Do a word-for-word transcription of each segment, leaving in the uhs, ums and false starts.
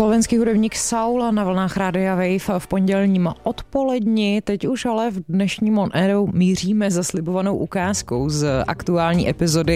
Slovenský hudebník Saul na vlnách Rádia Wave v pondělním odpoledni. Teď už ale v dnešním On Airu míříme za slibovanou ukázkou z aktuální epizody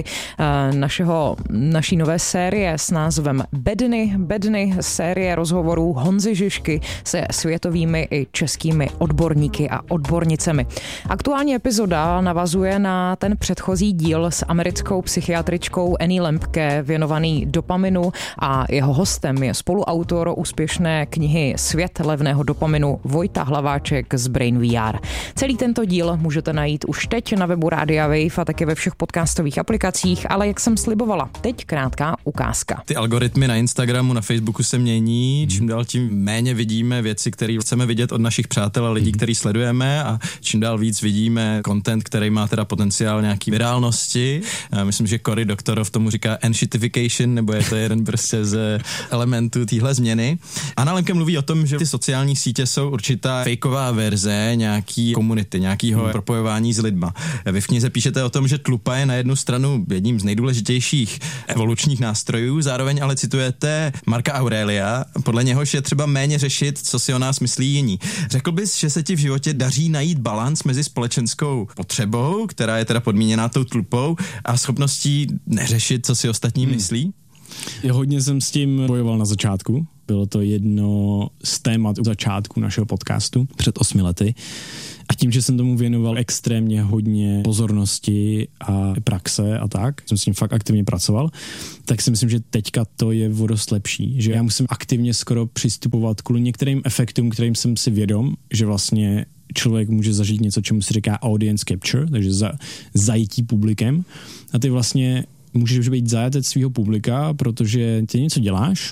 našeho, naší nové série s názvem Bedny. Bedny, série rozhovorů Honzy Žižky se světovými i českými odborníky a odbornicemi. Aktuální epizoda navazuje na ten předchozí díl s americkou psychiatričkou Annie Lembke věnovaný dopaminu a jeho hostem je spoluautor úspěšné knihy Svět levného dopaminu Vojta Hlaváček z Brain V R. Celý tento díl můžete najít už teď na webu Rádia Wave a také ve všech podcastových aplikacích, ale jak jsem slibovala, teď krátká ukázka. Ty algoritmy na Instagramu, na Facebooku se mění, čím dál tím méně vidíme věci, které chceme vidět od našich přátel a lidí, který sledujeme, a čím dál víc vidíme content, který má teda potenciál nějaký virálnosti. Já myslím, že Cory Doctorow tomu říká enshitification, nebo je to jeden prostě z elementů téhle změny. Anna Lembke mluví o tom, že ty sociální sítě jsou určitá fejková verze nějaký komunity, nějakého hmm. propojování s lidma. Vy v knize píšete o tom, že tlupa je na jednu stranu jedním z nejdůležitějších evolučních nástrojů, zároveň ale citujete Marca Aurelia, podle něhož je třeba méně řešit, co si o nás myslí jiní. Řekl bys, že se ti v životě daří najít balans mezi společenskou potřebou, která je teda podmíněná tou tlupou, a schopností neřešit, co si ostatní hmm. myslí? Já hodně jsem s tím bojoval na začátku. Bylo to jedno z témat u začátku našeho podcastu před osmi lety. A tím, že jsem tomu věnoval extrémně hodně pozornosti a praxe a tak, jsem s tím fakt aktivně pracoval, tak si myslím, že teďka to je o dost lepší. Že já musím aktivně skoro přistupovat kvůli některým efektům, kterým jsem si vědom, že vlastně člověk může zažít něco, čemu se říká audience capture, takže za, zajití publikem. A ty vlastně můžeš být zajatec svého publika, protože ty něco děláš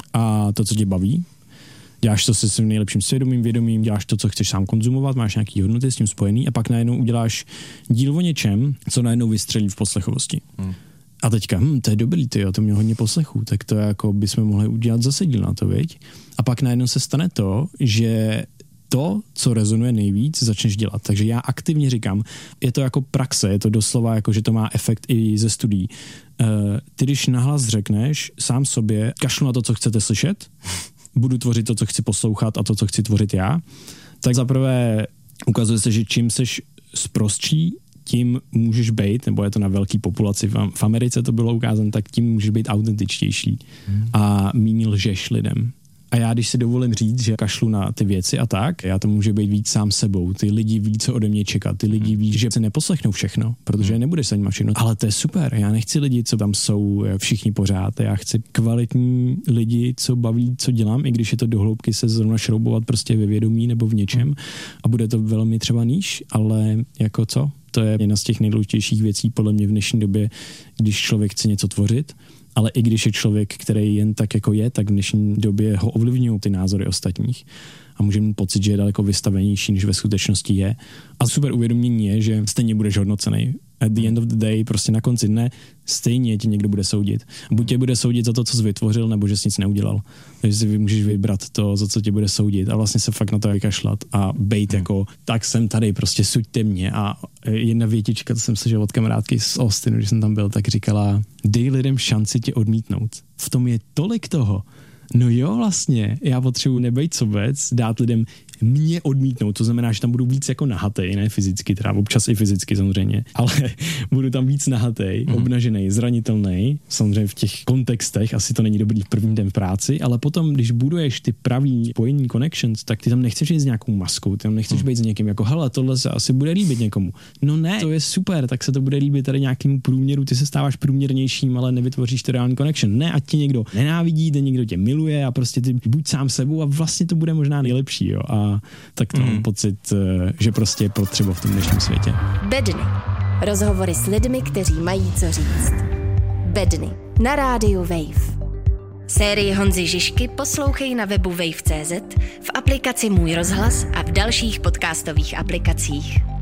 a to, co tě baví, děláš to se svým nejlepším svědomím, vědomím, děláš to, co chceš sám konzumovat, máš nějaký hodnoty s tím spojený, a pak najednou uděláš díl o něčem, co najednou vystřelí v poslechovosti. Hmm. A teďka, hm, to je dobrý, tyjo, to mělo hodně poslechů, tak to jako bychom mohli udělat zase díl na to, viď? A pak najednou se stane to, že to, co rezonuje nejvíc, začneš dělat. Takže já aktivně říkám, je to jako praxe, je to doslova jako, že to má efekt i ze studií. Uh, ty, když nahlas řekneš sám sobě, kašlu na to, co chcete slyšet, budu tvořit to, co chci poslouchat, a to, co chci tvořit já, tak zaprvé ukazuje se, že čím seš sprostší, tím můžeš být, nebo je to na velký populaci, v Americe to bylo ukázáno, tak tím můžeš být autentičtější hmm. a míň lžeš lidem. A já, když si dovolím říct, že kašlu na ty věci a tak, já to může být víc sám sebou. Ty lidi ví, co ode mě čekat. Ty lidi ví, že se neposlechnou všechno, protože nebudeš se nimi všechno. Ale to je super. Já nechci lidi, co tam jsou všichni pořád. Já chci kvalitní lidi, co baví, co dělám, i když je to do hloubky se zrovna šroubovat prostě ve vědomí nebo v něčem. A bude to velmi třeba níž, ale jako co? To je jedna z těch nejdůležitějších věcí podle mě v dnešní době, když člověk chce něco tvořit. Ale i když je člověk, který jen tak jako je, tak v dnešní době ho ovlivňují ty názory ostatních a může mít pocit, že je daleko vystavenější, než ve skutečnosti je. A super uvědomění je, že stejně budeš hodnocený. At the end of the day, prostě na konci dne, stejně ti někdo bude soudit. Buď tě bude soudit za to, co jsi vytvořil, nebo že jsi nic neudělal. Takže si můžeš vybrat to, za co tě bude soudit, a vlastně se fakt na to vykašlat a bejt hmm. jako, tak jsem tady, prostě suďte mě. A jedna větička, to jsem slyšel od kamarádky z Austinu, když jsem tam byl, tak říkala, dej lidem šanci tě odmítnout. V tom je tolik toho. No jo, vlastně, já potřebuji nebejt sobec, dát lidem mě odmítnout, to znamená, že tam budu víc jako nahatej, ne fyzicky, teda občas i fyzicky samozřejmě, ale budu tam víc nahatej, mm. obnažený, zranitelný, samozřejmě v těch kontextech asi to není dobrý v první den v práci, ale potom, když buduješ ty pravý spojení connections, tak ty tam nechceš jít s nějakou maskou, ty tam nechceš mm. být s někým jako, hele, tohle se asi bude líbit někomu. No ne, to je super, tak se to bude líbit tady nějakému průměru, ty se stáváš průměrnějším, ale nevytvoříš to reálný connection. Ne, ať tě někdo nenávidí, ten někdo tě miluje a prostě ty buď sám sebou a vlastně to bude možná nejlepší, jo. A tak to mm. mám pocit, že prostě je potřeba v tom dnešním světě. Bedny. Rozhovory s lidmi, kteří mají co říct. Bedny. Na rádiu Wave. Sérii Honzy Žižky poslouchej na webu wave tečka cé zet, v aplikaci Můj rozhlas a v dalších podcastových aplikacích.